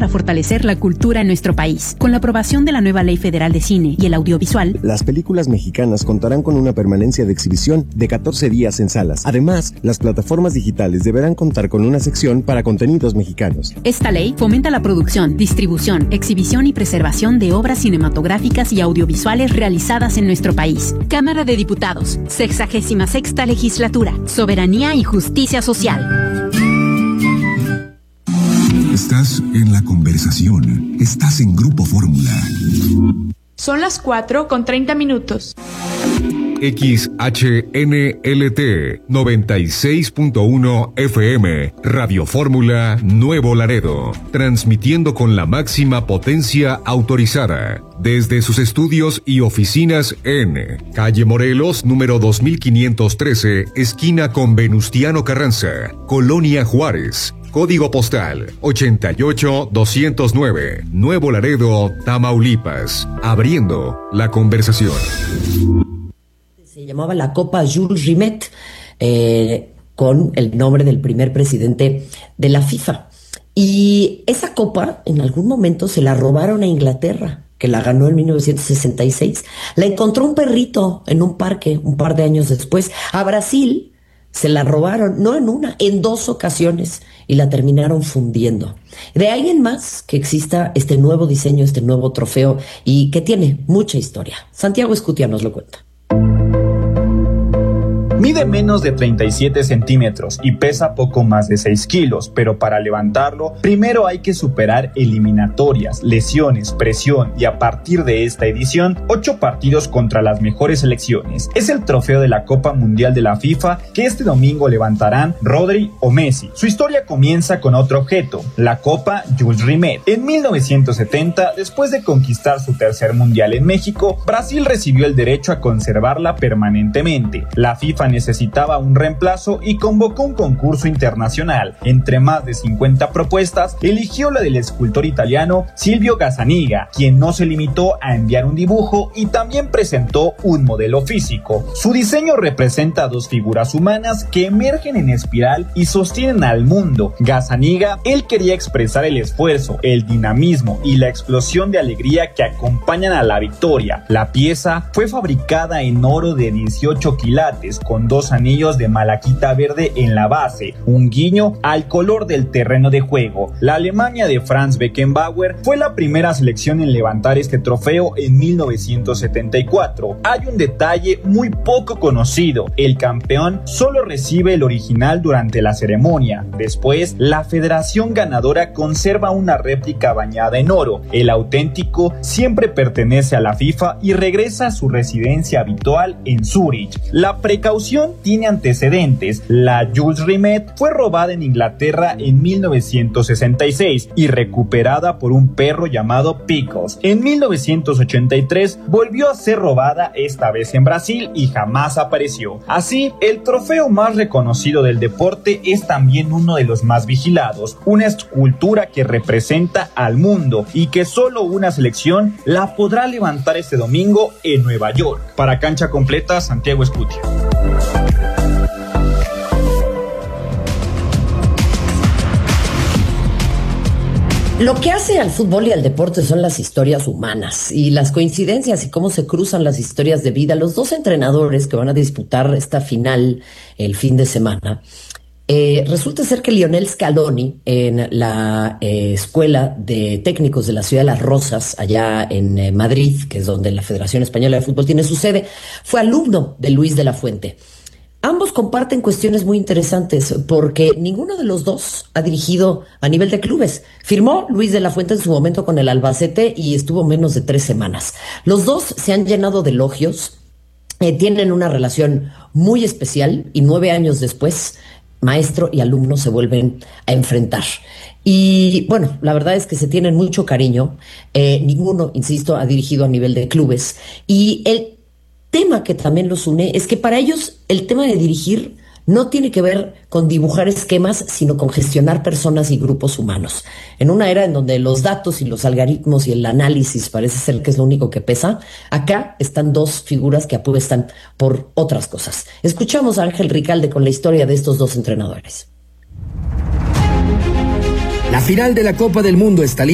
a fortalecer la cultura en nuestro país. Con la aprobación de la nueva Ley Federal de Cine y el Audiovisual, las películas mexicanas contarán con una permanencia de exhibición de 14 días en salas. Además, las plataformas digitales deberán contar con una sección para contenidos mexicanos. Esta ley fomenta la producción, distribución, exhibición y preservación de obras cinematográficas y audiovisuales realizadas en nuestro país. Cámara de Diputados, 66ª Legislatura, Soberanía y Justicia Social. Estás en la conversación. Estás en Grupo Fórmula. Son las 4:30. XHNLT 96.1 FM, Radio Fórmula Nuevo Laredo, transmitiendo con la máxima potencia autorizada, desde sus estudios y oficinas en Calle Morelos, número 2513, esquina con Venustiano Carranza, Colonia Juárez. Código postal 88209, Nuevo Laredo, Tamaulipas. Abriendo la conversación. Se llamaba la Copa Jules Rimet, con el nombre del primer presidente de la FIFA. Y esa copa en algún momento se la robaron a Inglaterra, que la ganó en 1966. La encontró un perrito en un parque un par de años después. A Brasil se la robaron, no en una, en 2 ocasiones, y la terminaron fundiendo. De ahí en más que exista este nuevo diseño, este nuevo trofeo, y que tiene mucha historia. Santiago Escutia nos lo cuenta. Mide menos de 37 centímetros y pesa poco más de 6 kilos, pero para levantarlo, primero hay que superar eliminatorias, lesiones, presión y a partir de esta edición, 8 partidos contra las mejores selecciones. Es el trofeo de la Copa Mundial de la FIFA que este domingo levantarán Rodri o Messi. Su historia comienza con otro objeto, la Copa Jules Rimet. En 1970, después de conquistar su tercer mundial en México, Brasil recibió el derecho a conservarla permanentemente. La FIFA necesitaba un reemplazo y convocó un concurso internacional. Entre más de 50 propuestas, eligió la del escultor italiano Silvio Gazzaniga, quien no se limitó a enviar un dibujo y también presentó un modelo físico. Su diseño representa 2 figuras humanas que emergen en espiral y sostienen al mundo. Gazzaniga, él quería expresar el esfuerzo, el dinamismo y la explosión de alegría que acompañan a la victoria. La pieza fue fabricada en oro de 18 quilates con 2 anillos de malaquita verde en la base, un guiño al color del terreno de juego. La Alemania de Franz Beckenbauer fue la primera selección en levantar este trofeo en 1974. Hay un detalle muy poco conocido: el campeón solo recibe el original durante la ceremonia. Después, la federación ganadora conserva una réplica bañada en oro. El auténtico siempre pertenece a la FIFA y regresa a su residencia habitual en Zúrich. La precaución tiene antecedentes. La Jules Rimet fue robada en Inglaterra en 1966 y recuperada por un perro llamado Pickles. En 1983 volvió a ser robada, esta vez en Brasil, y jamás apareció. Así, el trofeo más reconocido del deporte es también uno de los más vigilados, una escultura que representa al mundo y que solo una selección la podrá levantar este domingo en Nueva York. Para Cancha Completa, Santiago Escutia. Lo que hace al fútbol y al deporte son las historias humanas y las coincidencias y cómo se cruzan las historias de vida. Los 2 entrenadores que van a disputar esta final el fin de semana, resulta ser que Lionel Scaloni, en la Escuela de Técnicos de la Ciudad de Las Rosas, allá en Madrid, que es donde la Federación Española de Fútbol tiene su sede, fue alumno de Luis de la Fuente. Ambos comparten cuestiones muy interesantes porque ninguno de los dos ha dirigido a nivel de clubes. Firmó Luis de la Fuente en su momento con el Albacete y estuvo menos de 3 semanas. Los dos se han llenado de elogios, tienen una relación muy especial y 9 años después, maestro y alumno se vuelven a enfrentar. Y bueno, la verdad es que se tienen mucho cariño. Ninguno, insisto, ha dirigido a nivel de clubes. Y el tema que también los une es que para ellos el tema de dirigir no tiene que ver con dibujar esquemas, sino con gestionar personas y grupos humanos. En una era en donde los datos y los algoritmos y el análisis parece ser que es lo único que pesa, acá están 2 figuras que apuestan por otras cosas. Escuchamos a Ángel Ricalde con la historia de estos 2 entrenadores. La final de la Copa del Mundo está lista.